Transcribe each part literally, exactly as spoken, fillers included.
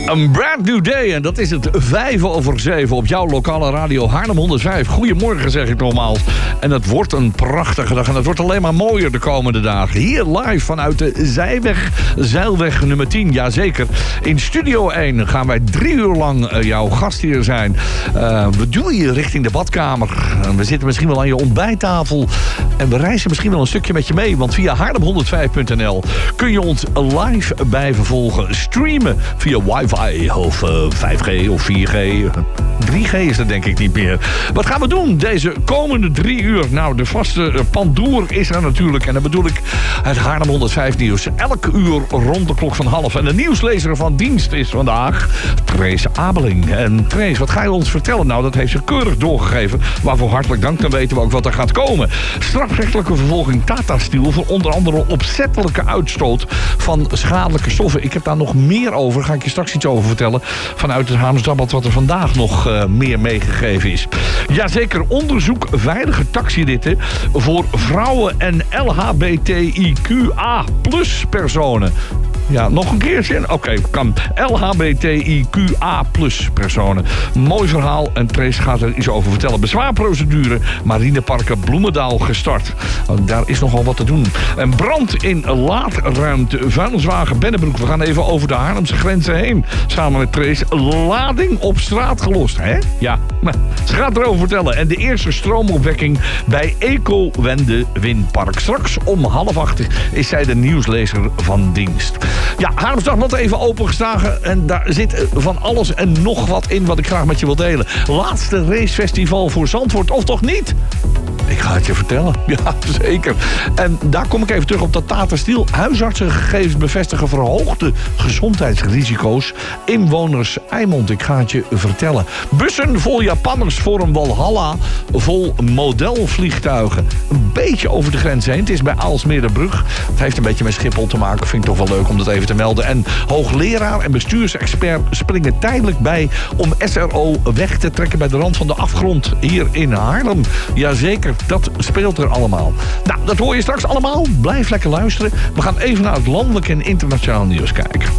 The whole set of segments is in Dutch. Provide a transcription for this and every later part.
Een brand new day en dat is het vijf over zeven op jouw lokale radio Haarlem honderdvijf. Goedemorgen zeg ik nogmaals. En het wordt een prachtige dag en het wordt alleen maar mooier de komende dagen. Hier live vanuit de Zijweg, Zeilweg nummer tien. Jazeker. In Studio één gaan wij drie uur lang uh, jouw gast hier zijn. Uh, we duwen je richting de badkamer. Uh, we zitten misschien wel aan je ontbijttafel. En we reizen misschien wel een stukje met je mee. Want via haarlem honderdvijf punt n l kun je ons live blijven volgen. Streamen via wifi of uh, vijf G of vier G. drie G is dat denk ik niet meer. Wat gaan we doen deze komende drie uur? Nou, de vaste uh, pandoer is er natuurlijk. En dan bedoel ik het Haarlem honderdvijf nieuws. Elk uur rond de klok van half. En de nieuwslezer van dienst is vandaag Trace Abeling. En Trace, wat ga je ons vertellen? Nou, dat heeft ze keurig doorgegeven. Waarvoor hartelijk dank. Dan weten we ook wat er gaat komen. Strafrechtelijke vervolging Tata Steel voor onder andere opzettelijke uitstoot van schadelijke stoffen. Ik heb daar nog meer over. Ga ik je straks iets over vertellen. Vanuit het Haarlems Dagblad wat er vandaag nog uh, meer meegegeven is. Jazeker, onderzoek veilige taxiritten voor vrouwen en L H B T I Q A plus personen. Ja, nog een keertje? Oké, okay, kan. L H B T I Q A plus personen. Mooi verhaal en Trace gaat er iets over vertellen. Bezwaarprocedure Marineparken Bloemendaal gestart. Daar is nogal wat te doen. Een brand in laadruimte. Vuilniswagen Bennebroek. We gaan even over de Haarlemse grenzen heen. Samen met Trace. Lading op straat gelost. Hè? Ja, ze gaat erover vertellen. En de eerste stroomopwekking bij Eco-Wende Windpark. Straks om half acht is zij de nieuwslezer van dienst. Ja, Haarlems Dagblad even opengeslagen. En daar zit van alles en nog wat in wat ik graag met je wil delen. Laatste racefestival voor Zandvoort, of toch niet? Ik ga het je vertellen. Ja, zeker. En daar kom ik even terug op dat Tata Steel. Huisartsengegevens bevestigen verhoogde gezondheidsrisico's. Inwoners Eimond, ik ga het je vertellen. Bussen vol Japanners voor een Walhalla vol modelvliegtuigen. Een beetje over de grens heen. Het is bij Aalsmeerderbrug. Het heeft een beetje met Schiphol te maken. Vind ik toch wel leuk om dat even te melden. En hoogleraar en bestuursexpert springen tijdelijk bij om S R O weg te trekken bij de rand van de afgrond hier in Haarlem. Jazeker. Dat speelt er allemaal. Nou, dat hoor je straks allemaal. Blijf lekker luisteren. We gaan even naar het landelijk en internationaal nieuws kijken.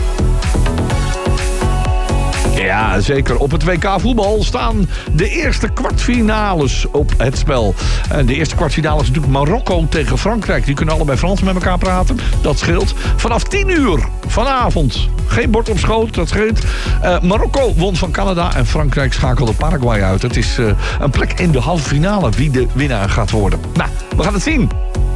Ja, zeker. Op het W K voetbal staan de eerste kwartfinales op het spel. En de eerste kwartfinale is natuurlijk Marokko tegen Frankrijk. Die kunnen allebei Frans met elkaar praten. Dat scheelt. Vanaf tien uur vanavond. Geen bord op schoot, dat scheelt. Uh, Marokko won van Canada en Frankrijk schakelde Paraguay uit. Het is uh, een plek in de halve finale wie de winnaar gaat worden. Nou, we gaan het zien.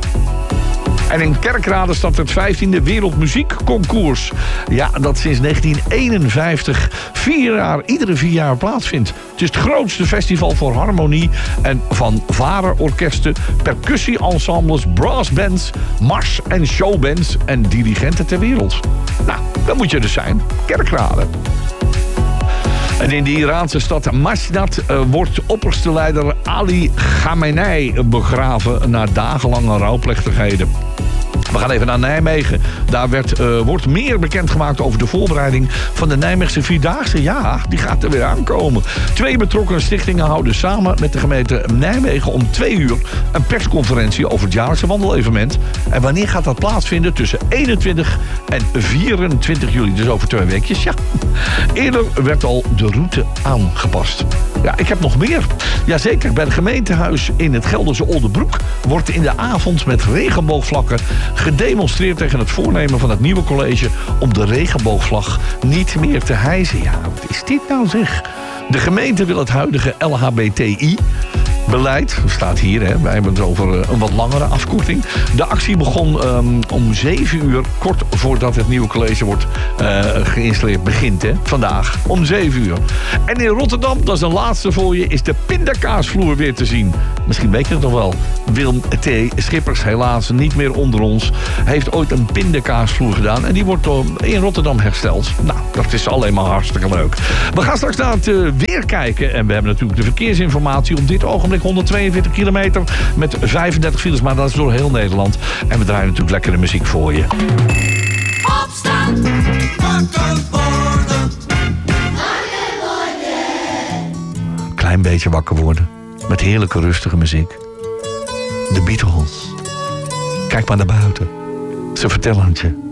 En in Kerkrade staat het vijftiende Wereldmuziekconcours. Ja, dat sinds negentien eenenvijftig vier jaar, iedere vier jaar plaatsvindt. Het is het grootste festival voor harmonie en van varenorkesten, percussie-ensembles, brassbands, mars- en showbands en dirigenten ter wereld. Nou, dat moet je dus zijn. Kerkrade. En in de Iraanse stad Masnad uh, wordt opperste leider Ali Khamenei begraven na dagenlange rouwplechtigheden. We gaan even naar Nijmegen. Daar werd, uh, wordt meer bekendgemaakt over de voorbereiding van de Nijmeegse Vierdaagse. Ja, die gaat er weer aankomen. Twee betrokken stichtingen houden samen met de gemeente Nijmegen om twee uur een persconferentie over het jaarlijkse wandelevenement. En wanneer gaat dat plaatsvinden? Tussen eenentwintig en vierentwintig juli. Dus over twee weekjes, ja. Eerder werd al de route aangepast. Ja, ik heb nog meer. Jazeker, bij het gemeentehuis in het Gelderse Oldenbroek wordt in de avond met regenboogvlakken gedemonstreerd tegen het voornemen van het nieuwe college om de regenboogvlag niet meer te hijsen. Ja, wat is dit nou zeg? De gemeente wil het huidige L H B T I beleid, staat hier, hè, wij hebben het over een wat langere afkorting. De actie begon um, om zeven uur, kort voordat het nieuwe college wordt uh, geïnstalleerd, begint, hè, vandaag, om zeven uur. En in Rotterdam, dat is een laatste voor je, is de pindakaasvloer weer te zien. Misschien weet je het nog wel. Willem T. Schippers, helaas niet meer onder ons, heeft ooit een pindakaasvloer gedaan en die wordt in Rotterdam hersteld. Nou, dat is alleen maar hartstikke leuk. We gaan straks naar het uh, weer kijken en we hebben natuurlijk de verkeersinformatie op dit ogenblik honderdtweeënveertig kilometer met vijfendertig files, maar dat is door heel Nederland. En we draaien natuurlijk lekkere muziek voor je. Opstaan, wakker worden. Klein beetje wakker worden met heerlijke rustige muziek. De Beatles. Kijk maar naar buiten. Ze vertellen het je.